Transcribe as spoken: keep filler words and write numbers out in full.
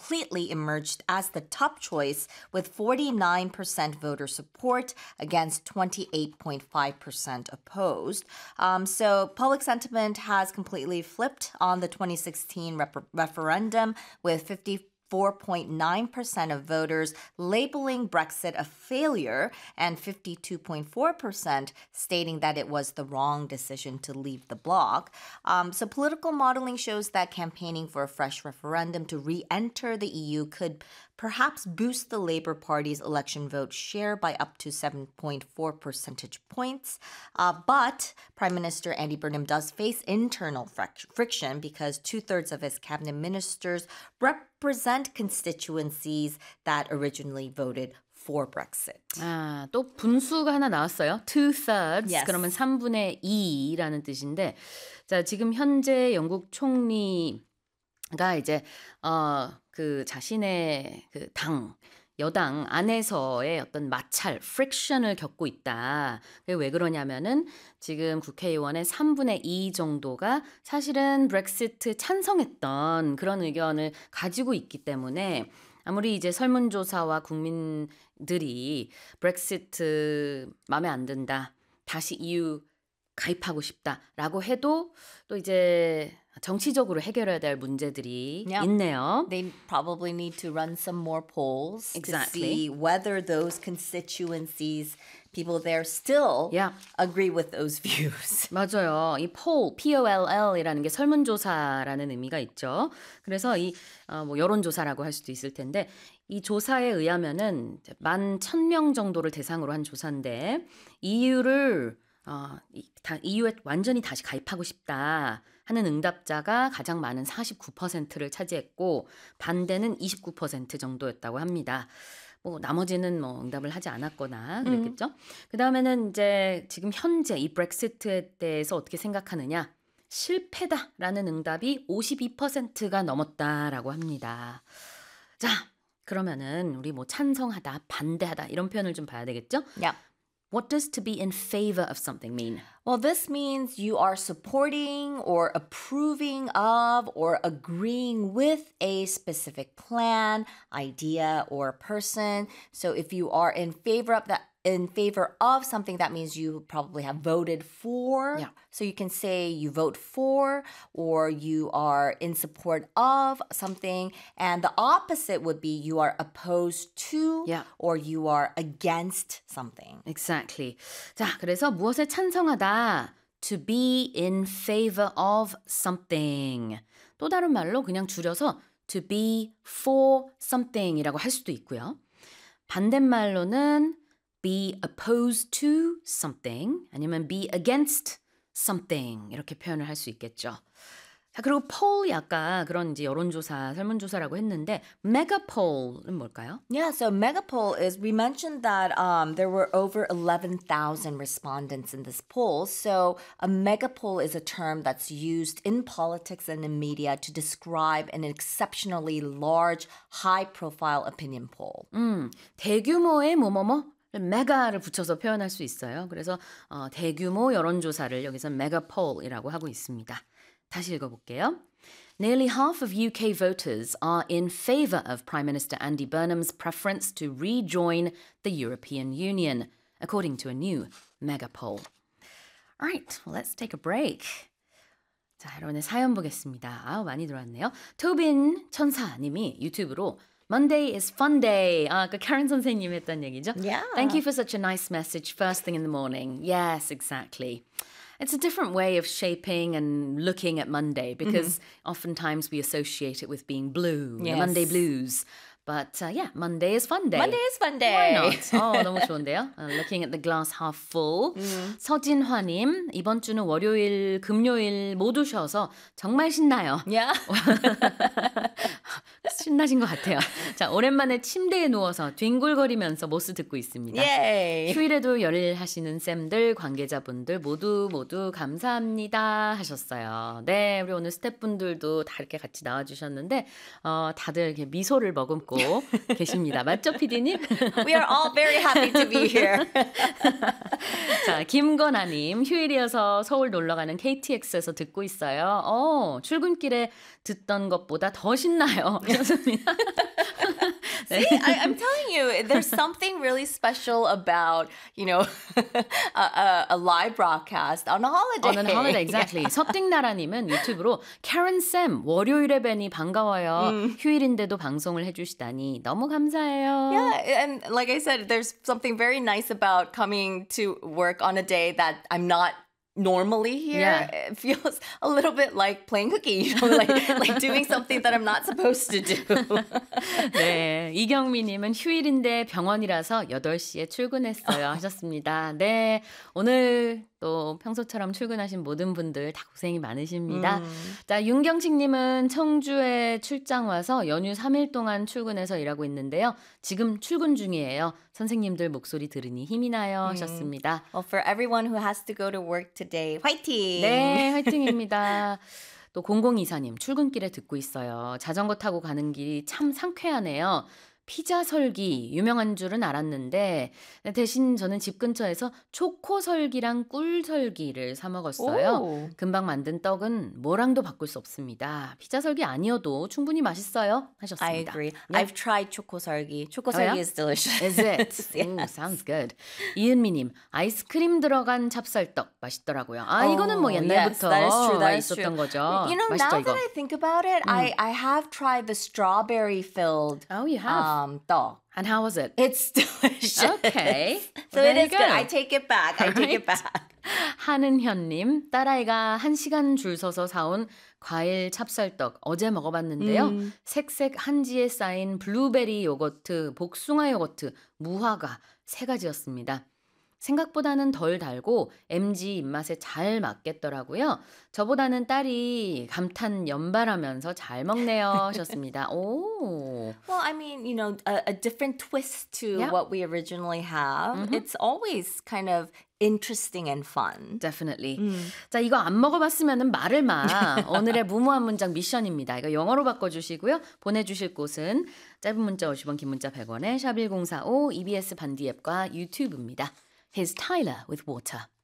completely emerged as the top choice with forty-nine percent voter support against twenty-eight point five percent opposed. Um, so public sentiment has completely flipped on the twenty sixteen rep- referendum with fifty-four point nine percent of voters labeling Brexit a failure and fifty-two point four percent stating that it was the wrong decision to leave the bloc. Um, so political modeling shows that campaigning for a fresh referendum to re-enter the E U could perhaps boost the Labour Party's election vote share by up to seven point four percentage points. Uh, but Prime Minister Andy Burnham does face internal fric- friction because two-thirds of his cabinet ministers represent constituencies that originally voted for Brexit. 아, 또 분수가 하나 나왔어요. two-thirds. Yes. 그러면 삼분의 이라는 뜻인데 자, 지금 현재 영국 총리가 이제 어, 그 자신의 그 당 여당 안에서의 어떤 마찰, friction을 겪고 있다. 그게 왜 그러냐면은 지금 국회의원의 삼분의 이 정도가 사실은 브렉시트 찬성했던 그런 의견을 가지고 있기 때문에 아무리 이제 설문조사와 국민들이 브렉시트 마음에 안 든다. 다시 이유 가입하고 싶다라고 해도 또 이제 정치적으로 해결해야 될 문제들이 Yeah. 있네요. They probably need to run some more polls Exactly. to see whether those constituencies, people there still Yeah. agree with those views. 맞아요. 이 poll, P-O-L-L이라는 게 설문조사라는 의미가 있죠. 그래서 이 어, 뭐 여론조사라고 할 수도 있을 텐데 이 조사에 의하면은 만 천 명 정도를 대상으로 한 조사인데 이유를 어, 이, 다, 이유에 완전히 다시 가입하고 싶다 하는 응답자가 가장 많은 사십구 퍼센트를 차지했고 반대는 이십구 퍼센트 정도였다고 합니다. 뭐 나머지는 뭐 응답을 하지 않았거나 그랬겠죠. 음. 그 다음에는 이제 지금 현재 이 브렉시트에 대해서 어떻게 생각하느냐. 실패다라는 응답이 오십이 퍼센트가 넘었다라고 합니다. 자, 그러면은 우리 뭐 찬성하다, 반대하다 이런 표현을 좀 봐야 되겠죠? Yeah. What does to be in favor of something mean? Well, this means you are supporting or approving of or agreeing with a specific plan, idea, or person. So if you are in favor of that, in favor of something, that means you probably have voted for. Yeah. So you can say you vote for or you are in support of something. And the opposite would be you are opposed to Yeah. or you are against something. Exactly. 자, 그래서 무엇에 찬성하다. To be in favor of something. 또 다른 말로 그냥 줄여서 to be for something이라고 할 수도 있고요. 반대말로는 be opposed to something 아니면 be against something 이렇게 표현을 할 수 있겠죠. 자, 그리고 poll이 아까 그런 이제 여론조사, 설문조사라고 했는데 메가폴은 뭘까요? Yeah, so megapoll is, we mentioned that um, there were over eleven thousand respondents in this poll. So a megapoll is a term that's used in politics and in media to describe an exceptionally large, high-profile opinion poll. 음, 대규모의 뭐뭐뭐 메가를 붙여서 표현할 수 있어요. 그래서 어, 대규모 여론조사를 여기서 메가폴이라고 하고 있습니다. 다시 읽어볼게요. Nearly half of U K voters are in favor of Prime Minister Andy Burnham's preference to rejoin the European Union, according to a new megapoll. All right, well, let's take a break. 자, 여러분의 사연 보겠습니다. 아우, 많이 들어왔네요. 토빈 천사님이 유튜브로 Monday is fun day. 아, 아까 카렌 선생님 했던 얘기죠? Yeah. Thank you for such a nice message first thing in the morning. Yes, exactly. It's a different way of shaping and looking at Monday because mm-hmm. oftentimes we associate it with being blue, yes. the Monday blues. But uh, yeah, Monday is fun day. Monday is fun day. Why not? 어, 너무 좋은데요. Uh, looking at the glass half full. 음. 서진화님, 이번 주는 월요일, 금요일 모두 쉬어서 정말 신나요. Yeah. 신나신 것 같아요. 자, 오랜만에 침대에 누워서 뒹굴거리면서 모스 듣고 있습니다. Yay. 휴일에도 열일하시는 쌤들, 관계자분들 모두 모두 감사합니다 하셨어요. 네, 우리 오늘 스태프분들도 다 이렇게 같이 나와주셨는데 어, 다들 이렇게 미소를 머금고 계십니다. 맞죠, 피디님? We are all very happy to be here. 자, 김건아님, 휴일이어서 서울 놀러가는 케이티엑스에서 듣고 있어요. 어, 출근길에 듣던 것보다 더 신나요. 아닙니다. 네. See, I, I'm telling you, there's something really special about, you know, a, a, a live broadcast on a holiday. On a holiday, exactly. 서띵나라님은 유튜브로 Karen Sam 월요일에 뵈니 반가워요. 휴일인데도 방송을 해주시다니 너무 감사해요. Yeah, and like I said, there's something very nice about coming to work on a day that I'm not normally here. Yeah. It feels a little bit like playing hooky, you know, like like doing something that I'm not supposed to do. 네, 이경미님은 휴일인데 병원이라서 여덟 시에 출근했어요 하셨습니다. 네, 오늘 또 평소처럼 출근하신 모든 분들 다 고생이 많으십니다. 음. 자, 윤경식님은 청주에 출장 와서 연휴 삼 일 동안 출근해서 일하고 있는데요. 지금 출근 중이에요. 선생님들 목소리 들으니 힘이 나요 하셨습니다. Well, for everyone who has to go to work today, 화이팅! 네, 화이팅입니다. 또 공공이사님 출근길에 듣고 있어요. 자전거 타고 가는 길이 참 상쾌하네요. 피자 설기 유명한 줄은 알았는데 대신 저는 집 근처에서 초코 설기랑 꿀 설기를 사 먹었어요. 오. 금방 만든 떡은 뭐랑도 바꿀 수 없습니다. 피자 설기 아니어도 충분히 맛있어요 I 하셨습니다. agree. 네. I've tried 초코설기. 초코설기 Oh, yeah? is delicious. Is it? Ooh, sounds good. 이은미님, 아이스크림 들어간 찹쌀떡 맛있더라고요. 아, 이거는 뭐 Oh, 옛날부터 yes, that is true, that is 있었던 true. 거죠. You know, 맛있죠, now 이거? that I think about it, I, I have tried the strawberry filled Oh, you have. um, 떡. And how was it? It's delicious. Okay. So Well, it there is you good. go. I take it back. I take it Right. back. 한은현님, 딸아이가 한 시간 줄 서서 사온 과일 찹쌀떡 어제 먹어봤는데요. 음. 색색 한지에 쌓인 블루베리 요거트, 복숭아 요거트, 무화과 세 가지였습니다. 생각보다는 덜 달고 엠지 입맛에 잘 맞겠더라고요. 저보다는 딸이 감탄 연발하면서 잘 먹네요 하셨습니다. 오. Well, I mean, you know, a, a different twist to Yeah. what we originally have. It's always kind of interesting and fun. Definitely. 음. 자, 이거 안 먹어봤으면 말을 마. 오늘의 무모한 문장 미션입니다. 이거 영어로 바꿔주시고요. 보내주실 곳은 짧은 문자 오십 원, 긴 문자 백 원에 샵 일공사오 이비에스 반디 앱과 유튜브입니다. Here's Tyler with Water.